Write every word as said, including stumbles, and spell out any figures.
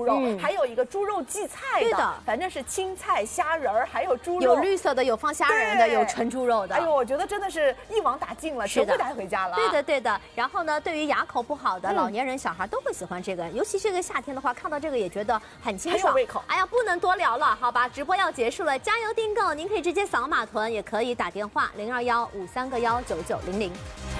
猪肉， 嗯还有一个猪肉荠菜的， 对的反正是青菜、虾仁儿，还有猪肉， 有绿色的，有放虾仁的， 对有纯猪肉的。 哎呦，我觉得真的是一网打尽了，全部带回家了。 对的，对的。然后呢，对于牙口不好的嗯老年人、小孩都会喜欢这个，尤其这个夏天的话，看到这个也觉得很清爽， 很有胃口。 哎呀，不能多聊了，好吧？直播要结束了，加油订购，您可以直接扫码囤，也可以打电话零二幺五三个幺九九零零。